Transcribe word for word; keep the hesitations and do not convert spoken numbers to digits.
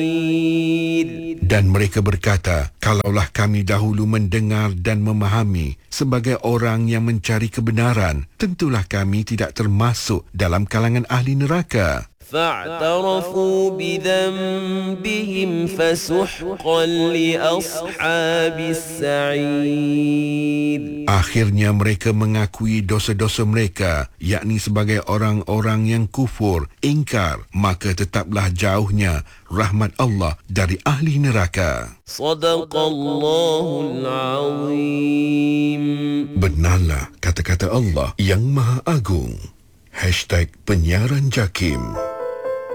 Dan mereka berkata, kalaulah kami dahulu mendengar dan memahami sebagai orang yang mencari kebenaran, tentulah kami tidak termasuk dalam kalangan ahli neraka. فاعترفوا بذنبهم فسحقا لأصحاب السعير. Akhirnya mereka mengakui dosa-dosa mereka, yakni sebagai orang-orang yang kufur, ingkar, maka tetaplah jauhnya rahmat Allah dari ahli neraka. Sadaqallahul Azim. Benarlah kata-kata Allah yang Maha Agung. Hashtag Penyiaran Jakim.